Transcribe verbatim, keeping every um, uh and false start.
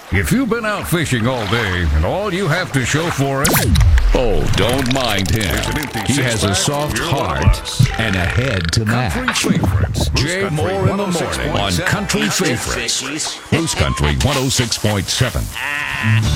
If you've been out fishing all day and all you have to show for it... Oh, don't mind him. He has a soft heart and a head to match. Country Favorites. Jay Moore in the morning on Country Favorites. Blues Country one oh six point seven.